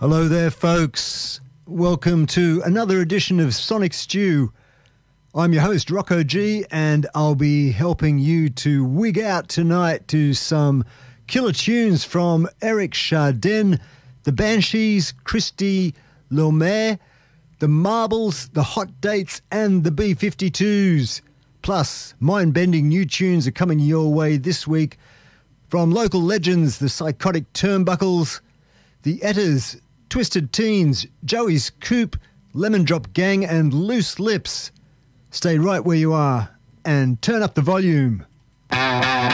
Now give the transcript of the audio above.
Hello there, folks. Welcome to another edition of Sonic Stew. I'm your host, Rocco G, and I'll be helping you to wig out tonight to some killer tunes from Eric Chardin, the Banshees, Christy Lomé, the Marbles, the Hot Dates, and the B-52s. Plus, mind-bending new tunes are coming your way this week from local legends, the Psychotic Turnbuckles, the Etters, Twisted Teens, Joey's Coop, Lemon Drop Gang, and Loose Lips. Stay right where you are and turn up the volume.